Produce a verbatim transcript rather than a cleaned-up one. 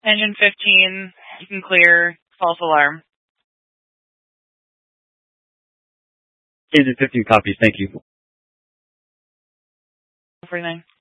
Engine fifteen, you can clear. False alarm. Engine fifteen copies. Thank you. Everything.